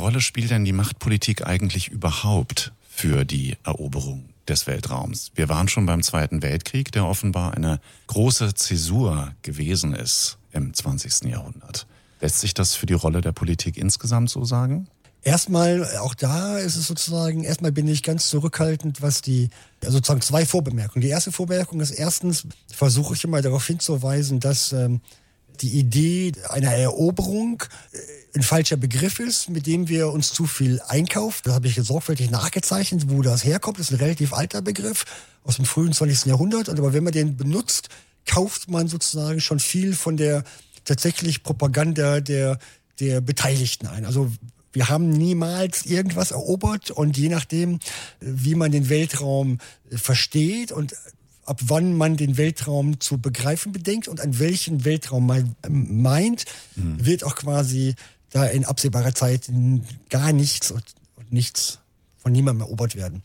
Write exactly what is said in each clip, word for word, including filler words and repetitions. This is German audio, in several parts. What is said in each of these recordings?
Rolle spielt denn die Machtpolitik eigentlich überhaupt für die Eroberung des Weltraums? Wir waren schon beim Zweiten Weltkrieg, der offenbar eine große Zäsur gewesen ist im zwanzigsten Jahrhundert. Lässt sich das für die Rolle der Politik insgesamt so sagen? Erstmal, auch da ist es sozusagen, erstmal bin ich ganz zurückhaltend, was die, also sozusagen zwei Vorbemerkungen. Die erste Vorbemerkung ist erstens, versuche ich immer darauf hinzuweisen, dass ähm, die Idee einer Eroberung äh, ein falscher Begriff ist, mit dem wir uns zu viel einkaufen. Das habe ich sorgfältig nachgezeichnet, wo das herkommt. Das ist ein relativ alter Begriff aus dem frühen zwanzigsten Jahrhundert. Aber wenn man den benutzt, kauft man sozusagen schon viel von der tatsächlich Propaganda der, der Beteiligten ein. Also wir haben niemals irgendwas erobert und je nachdem, wie man den Weltraum versteht und ab wann man den Weltraum zu begreifen bedenkt und an welchen Weltraum man meint, mhm. wird auch quasi da in absehbarer Zeit gar nichts und nichts von niemandem erobert werden.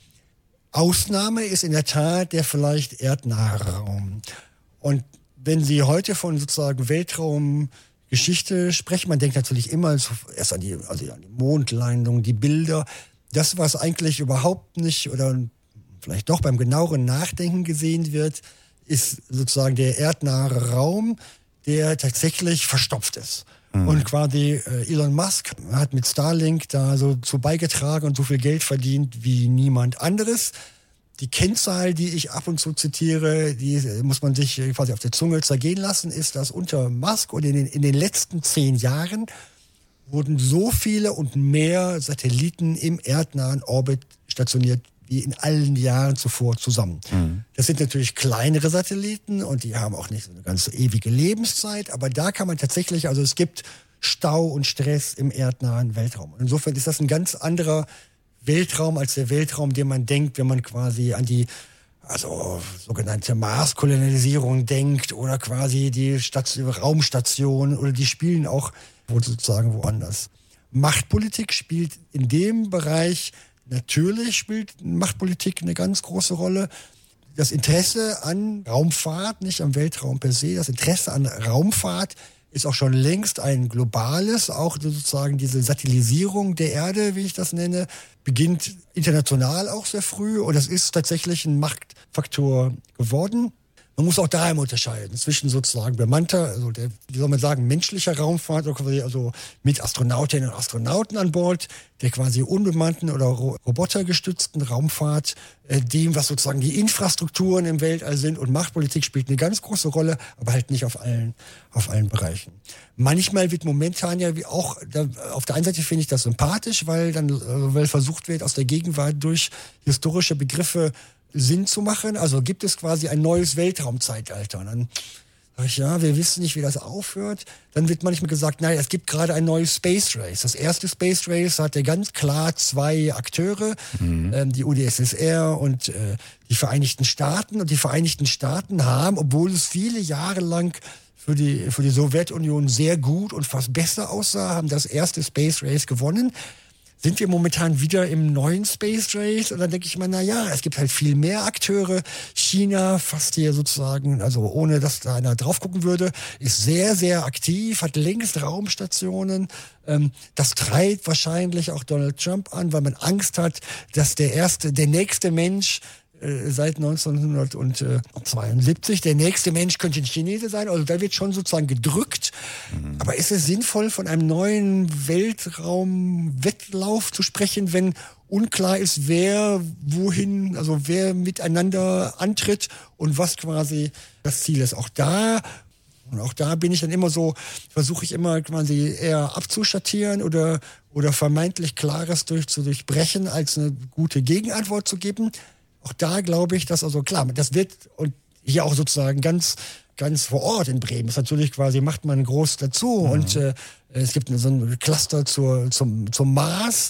Ausnahme ist in der Tat der vielleicht erdnahe Raum. Und wenn Sie heute von sozusagen Weltraumgeschichte sprechen, man denkt natürlich immer erst an die, also an die Mondlandung, die Bilder. Das, was eigentlich überhaupt nicht oder vielleicht doch beim genaueren Nachdenken gesehen wird, ist sozusagen der erdnahe Raum, der tatsächlich verstopft ist. Mhm. Und quasi äh, Elon Musk hat mit Starlink da so zu beigetragen und so viel Geld verdient wie niemand anderes. Die Kennzahl, die ich ab und zu zitiere, die muss man sich quasi auf der Zunge zergehen lassen, ist, dass unter Musk und in den, in den letzten zehn Jahren wurden so viele und mehr Satelliten im erdnahen Orbit stationiert wie in allen Jahren zuvor zusammen. Mhm. Das sind natürlich kleinere Satelliten und die haben auch nicht so eine ganz ewige Lebenszeit, aber da kann man tatsächlich, also es gibt Stau und Stress im erdnahen Weltraum. Und insofern ist das ein ganz anderer Weltraum als der Weltraum, den man denkt, wenn man quasi an die also sogenannte Mars-Kolonialisierung denkt oder quasi die Station, Raumstation oder die spielen auch sozusagen woanders. Machtpolitik spielt in dem Bereich natürlich spielt Machtpolitik eine ganz große Rolle. Das Interesse an Raumfahrt, nicht am Weltraum per se, das Interesse an Raumfahrt ist auch schon längst ein globales, auch sozusagen diese Satellisierung der Erde, wie ich das nenne, beginnt international auch sehr früh und das ist tatsächlich ein Machtfaktor geworden. Man muss auch da immer unterscheiden zwischen sozusagen bemannter, also der, wie soll man sagen, menschlicher Raumfahrt, also mit Astronautinnen und Astronauten an Bord, der quasi unbemannten oder robotergestützten Raumfahrt, äh, dem, was sozusagen die Infrastrukturen im Weltall sind und Machtpolitik spielt eine ganz große Rolle, aber halt nicht auf allen, auf allen Bereichen. Manchmal wird momentan ja wie auch, da, auf der einen Seite finde ich das sympathisch, weil dann, äh, weil versucht wird, aus der Gegenwart durch historische Begriffe Sinn zu machen. Also gibt es quasi ein neues Weltraumzeitalter. Und dann sage ich, ja, wir wissen nicht, wie das aufhört. Dann wird manchmal gesagt, nein, es gibt gerade ein neues Space Race. Das erste Space Race hatte ganz klar zwei Akteure, mhm. ähm, die U d S S R und äh, die Vereinigten Staaten. Und die Vereinigten Staaten haben, obwohl es viele Jahre lang für die, für die Sowjetunion sehr gut und fast besser aussah, haben das erste Space Race gewonnen. Sind wir momentan wieder im neuen Space Race? Und dann denke ich mal, na ja, es gibt halt viel mehr Akteure. China, fast hier sozusagen, also ohne dass da einer drauf gucken würde, ist sehr, sehr aktiv, hat längst Raumstationen. Ähm, das treibt wahrscheinlich auch Donald Trump an, weil man Angst hat, dass der erste, der nächste Mensch seit neunzehnhundertzweiundsiebzig. Der nächste Mensch könnte ein Chinese sein. Also da wird schon sozusagen gedrückt. Mhm. Aber ist es sinnvoll, von einem neuen Weltraumwettlauf zu sprechen, wenn unklar ist, wer wohin, also wer miteinander antritt und was quasi das Ziel ist? Auch da Und auch da bin ich dann immer so, versuche ich immer quasi eher abzuschattieren oder, oder vermeintlich Klares durch, zu durchbrechen, als eine gute Gegenantwort zu geben. Auch da glaube ich, dass also klar, das wird und hier auch sozusagen ganz, ganz vor Ort in Bremen ist natürlich quasi, macht man groß dazu mhm. und äh, es gibt so ein Cluster zur, zum, zum Mars.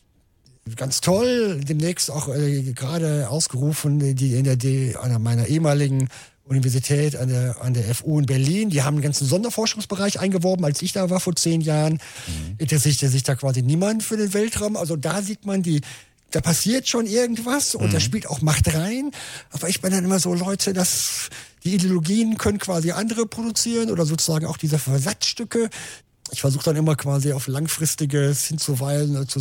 Ganz toll, demnächst auch äh, gerade ausgerufen, die in der D, einer meiner ehemaligen Universität an der, an der F U in Berlin. Die haben einen ganzen Sonderforschungsbereich eingeworben, als ich da war vor zehn Jahren. Mhm. Interessierte sich da quasi niemand für den Weltraum. Also da sieht man die, da passiert schon irgendwas und mhm. da spielt auch Macht rein. Aber ich bin dann immer so, Leute, das, die Ideologien können quasi andere produzieren oder sozusagen auch diese Versatzstücke. Ich versuche dann immer quasi auf langfristiges hinzuweisen, zu